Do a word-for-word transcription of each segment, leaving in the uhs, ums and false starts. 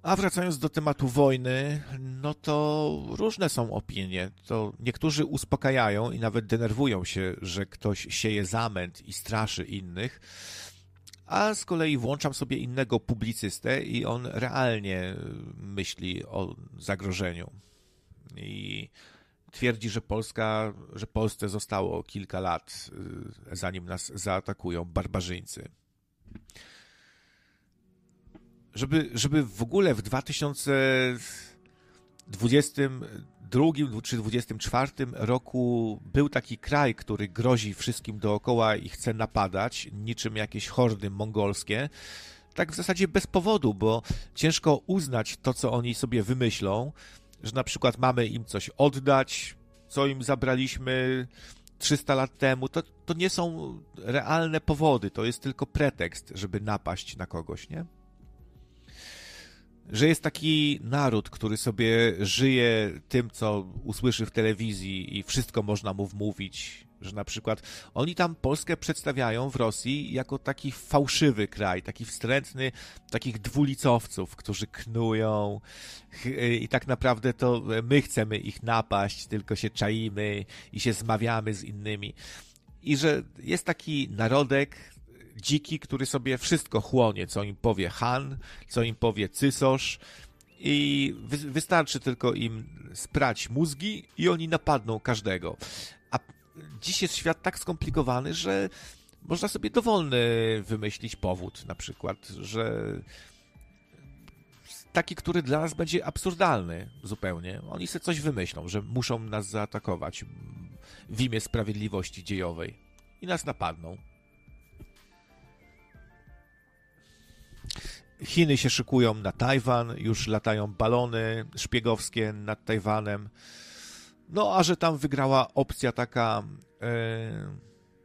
A wracając do tematu wojny, no to różne są opinie. To niektórzy uspokajają i nawet denerwują się, że ktoś sieje zamęt i straszy innych, a z kolei włączam sobie innego publicystę i on realnie myśli o zagrożeniu. I twierdzi, że Polska, że Polsce zostało kilka lat, zanim nas zaatakują barbarzyńcy. Żeby, żeby w ogóle w dwa tysiące dwudziestym drugim czy dwudziestym czwartym roku był taki kraj, który grozi wszystkim dookoła i chce napadać, niczym jakieś hordy mongolskie, tak w zasadzie bez powodu, bo ciężko uznać to, co oni sobie wymyślą, że na przykład mamy im coś oddać, co im zabraliśmy trzysta lat temu, to, to nie są realne powody, to jest tylko pretekst, żeby napaść na kogoś, nie? Że jest taki naród, który sobie żyje tym, co usłyszy w telewizji i wszystko można mu wmówić, że na przykład oni tam Polskę przedstawiają w Rosji jako taki fałszywy kraj, taki wstrętny, takich dwulicowców, którzy knują i tak naprawdę to my chcemy ich napaść, tylko się czaimy i się zmawiamy z innymi. I że jest taki narodek dziki, który sobie wszystko chłonie, co im powie Han, co im powie Cysosz i wy- wystarczy tylko im sprać mózgi i oni napadną każdego. A dziś jest świat tak skomplikowany, że można sobie dowolny wymyślić powód, na przykład, że taki, który dla nas będzie absurdalny zupełnie. Oni sobie coś wymyślą, że muszą nas zaatakować w imię sprawiedliwości dziejowej i nas napadną. Chiny się szykują na Tajwan, już latają balony szpiegowskie nad Tajwanem. No, a że tam wygrała opcja taka e,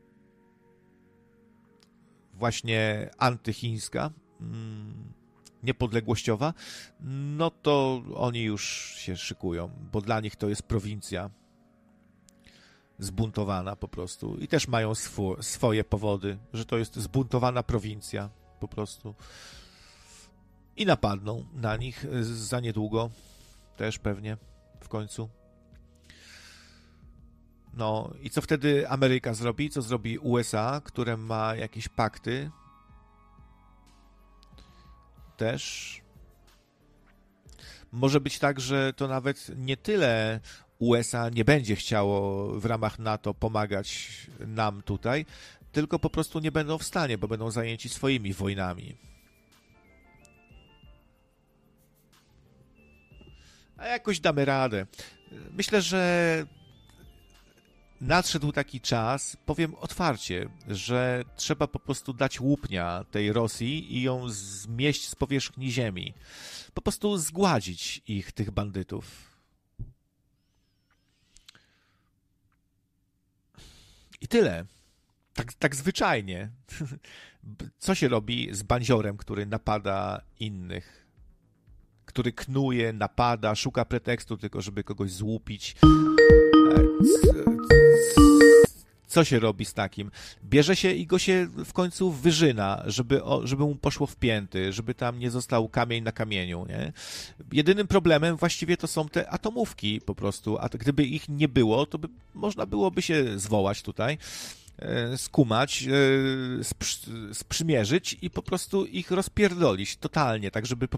właśnie antychińska, mm, niepodległościowa, no to oni już się szykują, bo dla nich to jest prowincja zbuntowana po prostu. I też mają swo- swoje powody, że to jest zbuntowana prowincja po prostu. I napadną na nich za niedługo, też pewnie w końcu. No i co wtedy Ameryka zrobi? Co zrobi U S A, które ma jakieś pakty? Też. Może być tak, że to nawet nie tyle U S A nie będzie chciało w ramach NATO pomagać nam tutaj, tylko po prostu nie będą w stanie, bo będą zajęci swoimi wojnami. A jakoś damy radę. Myślę, że nadszedł taki czas, powiem otwarcie, że trzeba po prostu dać łupnia tej Rosji i ją zmieść z powierzchni ziemi. Po prostu zgładzić ich, tych bandytów. I tyle. Tak, tak zwyczajnie. Co się robi z bandziorem, który napada innych? Który knuje, napada, szuka pretekstu tylko, żeby kogoś złupić. Co się robi z takim? Bierze się i go się w końcu wyżyna, żeby, żeby mu poszło w pięty, żeby tam nie został kamień na kamieniu, nie? Jedynym problemem właściwie to są te atomówki po prostu, a gdyby ich nie było, to by można byłoby się zwołać tutaj, skumać, sprzymierzyć i po prostu ich rozpierdolić totalnie, tak żeby po